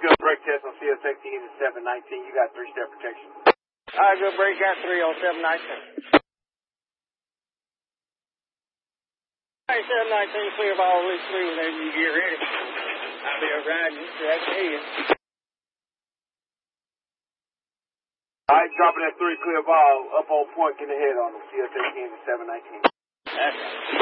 Good brake test on CS18 and 719. You got 3-step protection. All right, good brake. Got 3 on 719. All right, 719, clear ball, release 3 whenever you get ready. I'll be riding to that head. All right, dropping that 3 clear ball up on point, get the head on them. CS18 and 719. That's right.